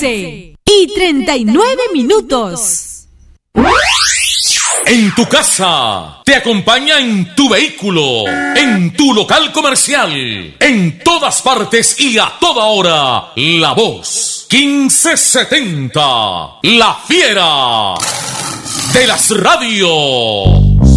11:39. En tu casa, te acompaña en tu vehículo, en tu local comercial, en todas partes y a toda hora. La Voz 1570, la fiera de las radios.